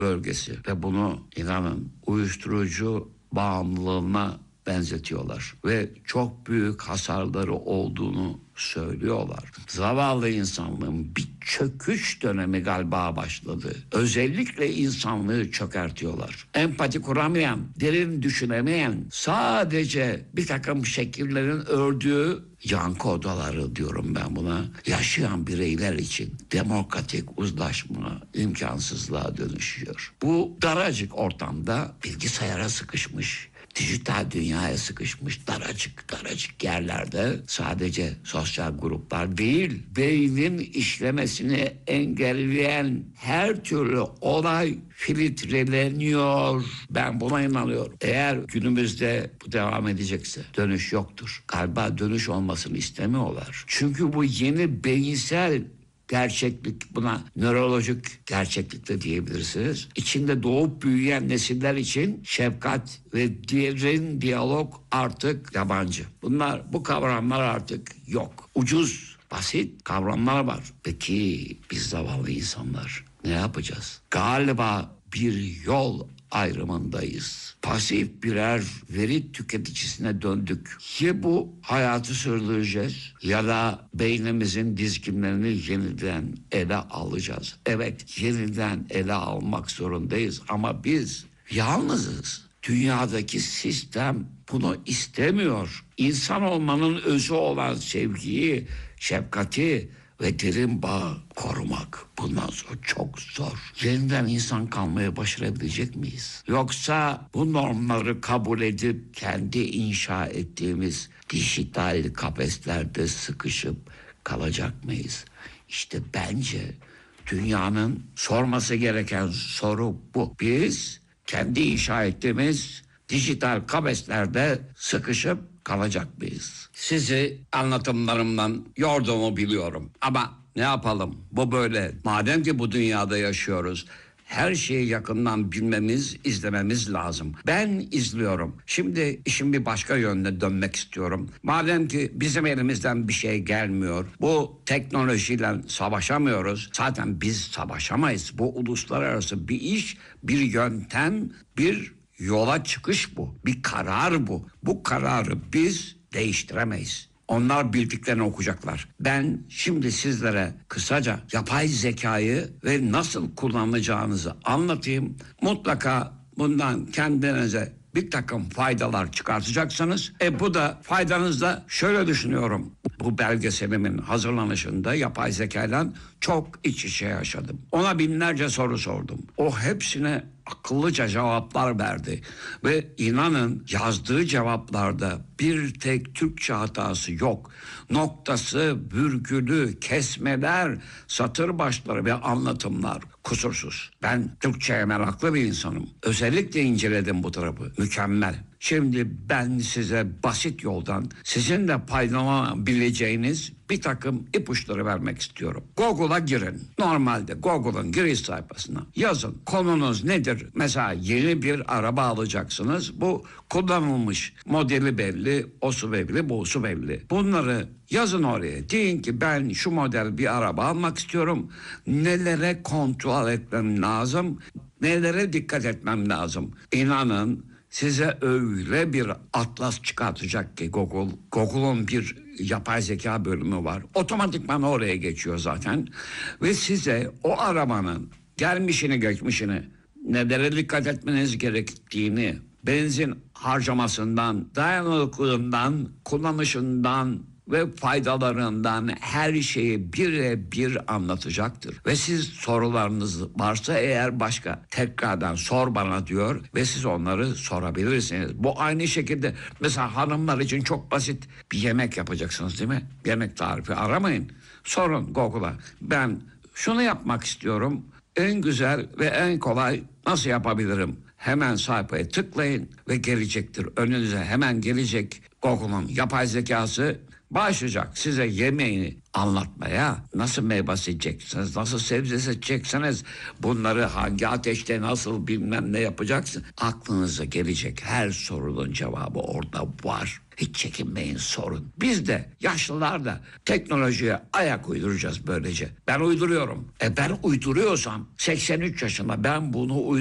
bölgesi ve bunu inanın uyuşturucu bağımlılığına benzetiyorlar ve çok büyük hasarları olduğunu söylüyorlar. Zavallı insanlığın bir çöküş dönemi galiba başladı. Özellikle insanlığı çökertiyorlar. Empati kuramayan, derin düşünemeyen, sadece bir takım şekillerin ördüğü yankı odaları diyorum ben buna. Yaşayan bireyler için demokratik uzlaşma imkansızlığa dönüşüyor. Bu daracık ortamda bilgisayara sıkışmış, dijital dünyaya sıkışmış daracık yerlerde sadece sosyal gruplar değil, beynin işlemesini engelleyen her türlü olay filtreleniyor. Ben buna inanıyorum. Eğer günümüzde bu devam edecekse dönüş yoktur. Galiba dönüş olmasını istemiyorlar. Çünkü bu yeni beyinsel gerçeklik, buna nörolojik gerçeklik de diyebilirsiniz. İçinde doğup büyüyen nesiller için şefkat ve derin diyalog artık yabancı. Bu kavramlar artık yok. Ucuz, basit kavramlar var. Peki biz zavallı insanlar ne yapacağız? Galiba bir yol ayrımındayız. Pasif birer veri tüketicisine döndük. Ya bu hayatı sürdüreceğiz ya da beynimizin dizginlerini yeniden ele alacağız. Evet, yeniden ele almak zorundayız ama biz yalnızız. Dünyadaki sistem bunu istemiyor. İnsan olmanın özü olan sevgiyi, şefkati ve derin bağ korumak bundan sonra çok zor. Yeniden insan kalmaya başarabilecek miyiz? Yoksa bu normları kabul edip kendi inşa ettiğimiz dijital kafeslerde sıkışıp kalacak mıyız? İşte bence dünyanın sorması gereken soru bu. Biz kendi inşa ettiğimiz dijital kafeslerde sıkışıp kalacak mıyız? Sizi anlatımlarımdan yorduğumu biliyorum ama ne yapalım? Bu böyle. Madem ki bu dünyada yaşıyoruz, her şeyi yakından bilmemiz, izlememiz lazım. Ben izliyorum. Şimdi işin bir başka yönüne dönmek istiyorum. Madem ki bizim elimizden bir şey gelmiyor, bu teknolojiyle savaşamıyoruz. Zaten biz savaşamayız. Bu uluslararası bir iş, bir yöntem, bir yola çıkış bu. Bir karar bu. Bu kararı biz değiştiremeyiz. Onlar bildiklerini okuyacaklar. Ben şimdi sizlere kısaca yapay zekayı ve nasıl kullanacağınızı anlatayım. Mutlaka bundan kendinize bir takım faydalar çıkartacaksınız. Bu da faydanızda şöyle düşünüyorum. Bu belgeselimin hazırlanışında yapay zekayla çok iç içe yaşadım. Ona binlerce soru sordum. O hepsine akıllıca cevaplar verdi. Ve inanın yazdığı cevaplarda bir tek Türkçe hatası yok. Noktası, virgülü, kesmeler, satır başları ve anlatımlar kusursuz. Ben Türkçe'ye meraklı bir insanım. Özellikle inceledim bu tarafı. Mükemmel. Şimdi ben size basit yoldan sizin de faydalanabileceğiniz bir takım ipuçları vermek istiyorum. Google'a girin. Normalde Google'ın giriş sayfasına yazın. Konunuz nedir? Mesela yeni bir araba alacaksınız. Bu kullanılmış. Modeli belli, osu belli, busu belli. Bunları yazın oraya. Deyin ki ben şu model bir araba almak istiyorum. Nelere kontrol etmem lazım? Nelere dikkat etmem lazım? İnanın size öyle bir atlas çıkartacak ki Google'un bir yapay zeka bölümü var. Otomatikman oraya geçiyor zaten. Ve size o arabanın gelmişini geçmişini, nelere dikkat etmeniz gerektiğini, benzin harcamasından, dayanıklılığından, kullanışından ve faydalarından her şeyi birebir anlatacaktır. Ve siz sorularınız varsa eğer başka tekrardan sor bana diyor ve siz onları sorabilirsiniz. Bu aynı şekilde mesela hanımlar için çok basit bir yemek yapacaksınız değil mi? Yemek tarifi aramayın. Sorun Google'a. Ben şunu yapmak istiyorum. En güzel ve en kolay nasıl yapabilirim? Hemen sayfaya tıklayın ve gelecektir. Önünüze hemen gelecek Google'un yapay zekası başlayacak size yemeğini anlatmaya. Nasıl meyve seçeceksiniz, nasıl sebze seçeceksiniz, bunları hangi ateşte nasıl bilmem ne yapacaksın. Aklınıza gelecek her sorunun cevabı orada var. Hiç çekinmeyin, sorun. Biz de yaşlılar da teknolojiye ayak uyduracağız böylece. Ben uyduruyorum. Ben uyduruyorsam 83 yaşında ben bunu